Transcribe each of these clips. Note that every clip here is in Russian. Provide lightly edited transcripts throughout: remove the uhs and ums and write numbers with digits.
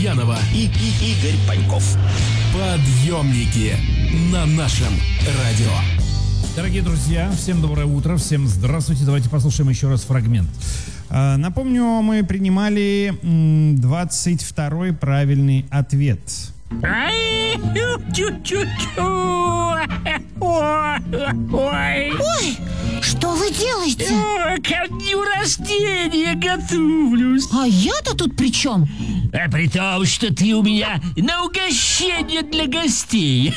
Янова и Игорь Паньков. Подъемники на нашем радио. Дорогие друзья, всем доброе утро, всем здравствуйте. Давайте послушаем еще раз фрагмент. Напомню, мы принимали 22-й правильный ответ. Ой, что вы делаете? Ко дню рождения готовлюсь. А я-то тут при чем? А при том, что ты у меня на угощение для гостей.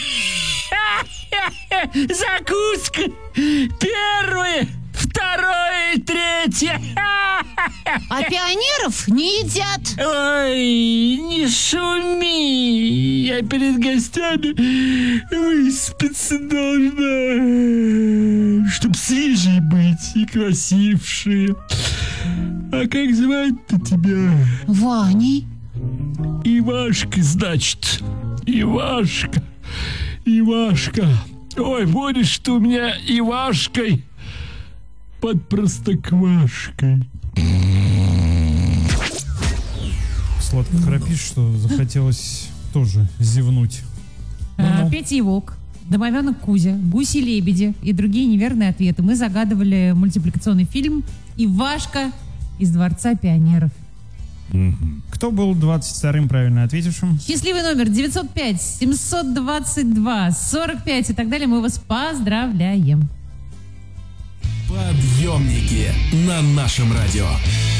Закуска. Первое, второе, третье. А пионеров не едят. Ой, не шуми. Я перед гостями выспаться должна, чтоб свежей быть и красившие. А как звать-то тебя? Ваней. Ивашка, значит. Ивашка. Ивашка. Ой, будешь ты у меня Ивашкой под простоквашкой. Сладко храпишь, что захотелось тоже зевнуть. Петя и Волк, Домовенок Кузя, Гуси-лебеди и другие неверные ответы. Мы загадывали мультипликационный фильм «Ивашка из Дворца пионеров». Кто был 22-м правильно ответившим? Счастливый номер 905-722-45 и так далее. Мы вас поздравляем. Подъемники на нашем радио.